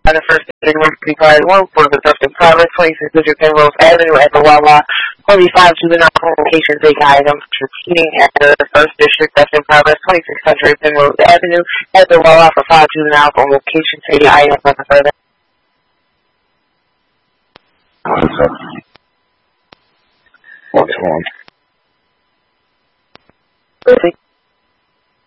the first City 1 for the Dustin Province, 26 District Penrose Avenue at the Wawa, 45 juvenile location big items, repeating at the first District Dustin Province, 2600 Penrose Avenue at the Wawa for 5 juveniles on location taking items on the further. What's wrong? Perfect.